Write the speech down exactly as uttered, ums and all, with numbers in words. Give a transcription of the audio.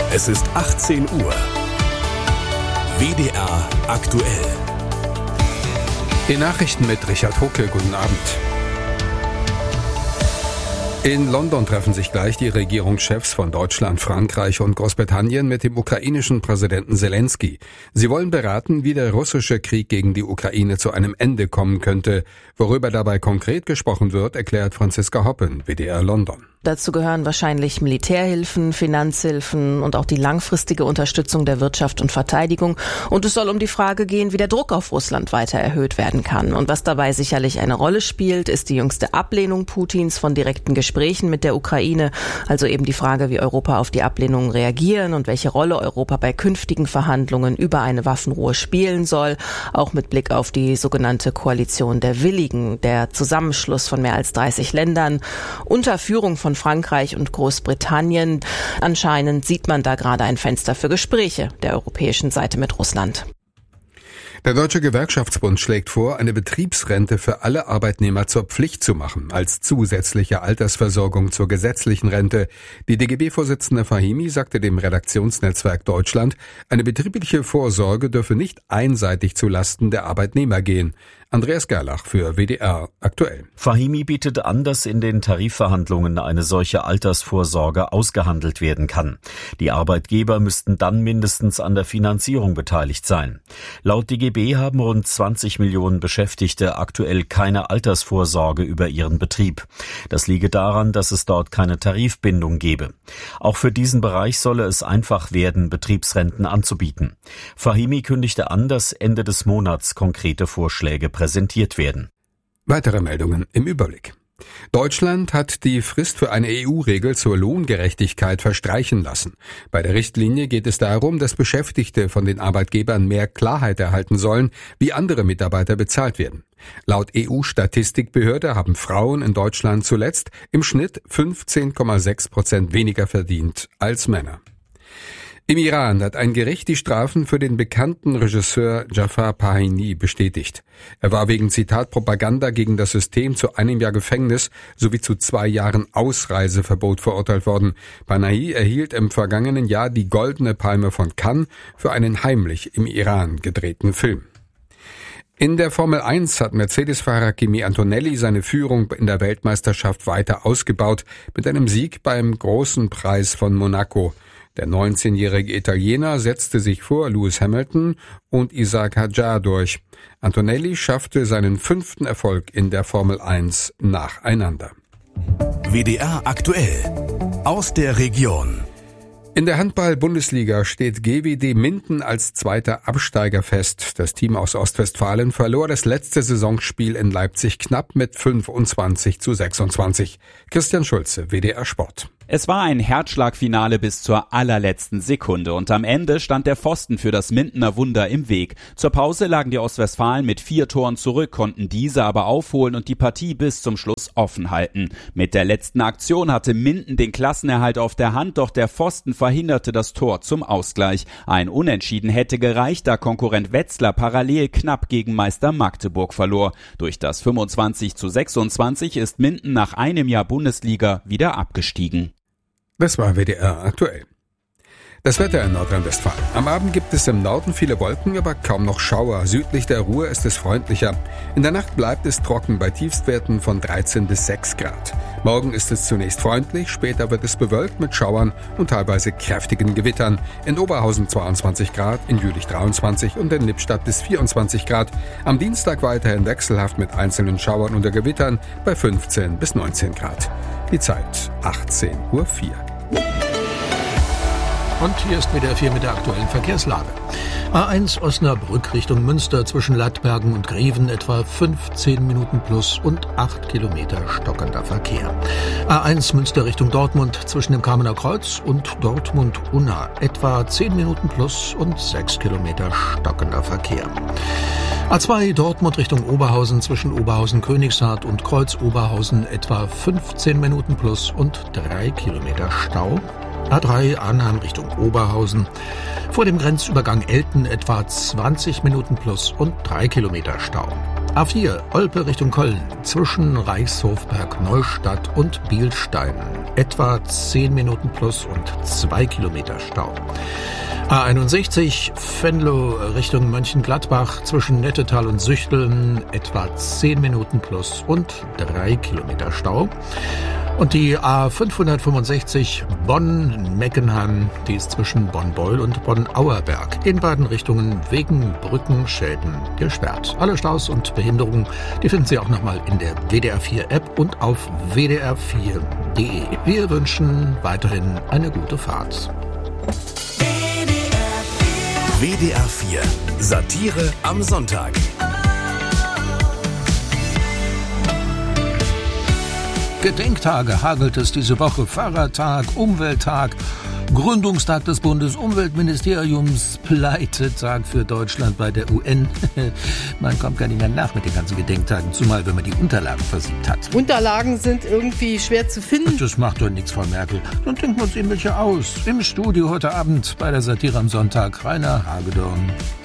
Es ist achtzehn Uhr. W D R aktuell. Die Nachrichten mit Richard Hucke. Guten Abend. In London treffen sich gleich die Regierungschefs von Deutschland, Frankreich und Großbritannien mit dem ukrainischen Präsidenten Selenskyj. Sie wollen beraten, wie der russische Krieg gegen die Ukraine zu einem Ende kommen könnte. Worüber dabei konkret gesprochen wird, erklärt Franziska Hoppen, W D R London. Dazu gehören wahrscheinlich Militärhilfen, Finanzhilfen und auch die langfristige Unterstützung der Wirtschaft und Verteidigung. Und es soll um die Frage gehen, wie der Druck auf Russland weiter erhöht werden kann. Und was dabei sicherlich eine Rolle spielt, ist die jüngste Ablehnung Putins von direkten Gesprächen mit der Ukraine. Also eben die Frage, wie Europa auf die Ablehnung reagieren und welche Rolle Europa bei künftigen Verhandlungen über eine Waffenruhe spielen soll. Auch mit Blick auf die sogenannte Koalition der Willigen, der Zusammenschluss von mehr als dreißig Ländern unter Führung von Frankreich und Großbritannien. Anscheinend sieht man da gerade ein Fenster für Gespräche der europäischen Seite mit Russland. Der Deutsche Gewerkschaftsbund schlägt vor, eine Betriebsrente für alle Arbeitnehmer zur Pflicht zu machen, als zusätzliche Altersversorgung zur gesetzlichen Rente. Die D G B-Vorsitzende Fahimi sagte dem Redaktionsnetzwerk Deutschland, eine betriebliche Vorsorge dürfe nicht einseitig zu Lasten der Arbeitnehmer gehen. Andreas Gerlach für W D R aktuell. Fahimi bietet an, dass in den Tarifverhandlungen eine solche Altersvorsorge ausgehandelt werden kann. Die Arbeitgeber müssten dann mindestens an der Finanzierung beteiligt sein. Laut D G B haben rund zwanzig Millionen Beschäftigte aktuell keine Altersvorsorge über ihren Betrieb. Das liege daran, dass es dort keine Tarifbindung gebe. Auch für diesen Bereich solle es einfach werden, Betriebsrenten anzubieten. Fahimi kündigte an, dass Ende des Monats konkrete Vorschläge präsentiert werden. Weitere Meldungen im Überblick. Deutschland hat die Frist für eine E U-Regel zur Lohngerechtigkeit verstreichen lassen. Bei der Richtlinie geht es darum, dass Beschäftigte von den Arbeitgebern mehr Klarheit erhalten sollen, wie andere Mitarbeiter bezahlt werden. Laut E U-Statistikbehörde haben Frauen in Deutschland zuletzt im Schnitt fünfzehn Komma sechs Prozent weniger verdient als Männer. Im Iran hat ein Gericht die Strafen für den bekannten Regisseur Jafar Panahi bestätigt. Er war wegen Zitatpropaganda gegen das System zu einem Jahr Gefängnis sowie zu zwei Jahren Ausreiseverbot verurteilt worden. Panahi erhielt im vergangenen Jahr die Goldene Palme von Cannes für einen heimlich im Iran gedrehten Film. In der Formel eins hat Mercedes-Fahrer Kimi Antonelli seine Führung in der Weltmeisterschaft weiter ausgebaut mit einem Sieg beim Großen Preis von Monaco. Der neunzehnjährige Italiener setzte sich vor Lewis Hamilton und Isack Hadjar durch. Antonelli schaffte seinen fünften Erfolg in der Formel eins nacheinander. W D R aktuell aus der Region. In der Handball-Bundesliga steht G W D Minden als zweiter Absteiger fest. Das Team aus Ostwestfalen verlor das letzte Saisonspiel in Leipzig knapp mit fünfundzwanzig zu sechsundzwanzig. Christian Schulze, W D R Sport. Es war ein Herzschlagfinale bis zur allerletzten Sekunde und am Ende stand der Pfosten für das Mindener Wunder im Weg. Zur Pause lagen die Ostwestfalen mit vier Toren zurück, konnten diese aber aufholen und die Partie bis zum Schluss offen halten. Mit der letzten Aktion hatte Minden den Klassenerhalt auf der Hand, doch der Pfosten verhinderte das Tor zum Ausgleich. Ein Unentschieden hätte gereicht, da Konkurrent Wetzlar parallel knapp gegen Meister Magdeburg verlor. Durch das fünfundzwanzig zu sechsundzwanzig ist Minden nach einem Jahr Bundesliga wieder abgestiegen. Das war W D R aktuell. Das Wetter in Nordrhein-Westfalen. Am Abend gibt es im Norden viele Wolken, aber kaum noch Schauer. Südlich der Ruhr ist es freundlicher. In der Nacht bleibt es trocken bei Tiefstwerten von dreizehn bis sechs Grad. Morgen ist es zunächst freundlich, später wird es bewölkt mit Schauern und teilweise kräftigen Gewittern. In Oberhausen zweiundzwanzig Grad, in Jülich dreiundzwanzig und in Lippstadt bis vierundzwanzig Grad. Am Dienstag weiterhin wechselhaft mit einzelnen Schauern oder Gewittern bei fünfzehn bis neunzehn Grad. Die Zeit achtzehn Uhr vier. Und hier ist W D R vier mit der aktuellen Verkehrslage. A eins Osnabrück Richtung Münster zwischen Lattbergen und Greven etwa fünfzehn Minuten plus und acht Kilometer stockender Verkehr. A eins Münster Richtung Dortmund zwischen dem Kamener Kreuz und Dortmund-Unna etwa zehn Minuten plus und sechs Kilometer stockender Verkehr. A zwei Dortmund Richtung Oberhausen zwischen Oberhausen-Königshardt und Kreuz-Oberhausen etwa fünfzehn Minuten plus und drei Kilometer Stau. A drei Arnhem Richtung Oberhausen. Vor dem Grenzübergang Elten etwa zwanzig Minuten plus und drei Kilometer Stau. A vier, Olpe Richtung Köln, zwischen Reichshofberg, Neustadt und Bielstein. Etwa zehn Minuten plus und zwei Kilometer Stau. A einundsechzig, Venlo Richtung Mönchengladbach, zwischen Nettetal und Süchteln. Etwa zehn Minuten plus und drei Kilometer Stau. Und die A fünfhundertfünfundsechzig Bonn-Meckenheim, die ist zwischen Bonn-Beul und Bonn-Auerberg in beiden Richtungen wegen Brückenschäden gesperrt. Alle Staus und Behinderungen, die finden Sie auch nochmal in der W D R vier App und auf w d r vier punkt d e. Wir wünschen weiterhin eine gute Fahrt. W D R vier Satire am Sonntag. Gedenktage hagelt es diese Woche. Fahrradtag, Umwelttag, Gründungstag des Bundesumweltministeriums, Pleitetag für Deutschland bei der U N. Man kommt gar nicht mehr nach mit den ganzen Gedenktagen, zumal wenn man die Unterlagen versiebt hat. Unterlagen sind irgendwie schwer zu finden. Das macht doch nichts, Frau Merkel. Dann denken wir uns eben welche aus. Im Studio heute Abend bei der Satire am Sonntag, Rainer Hagedorn.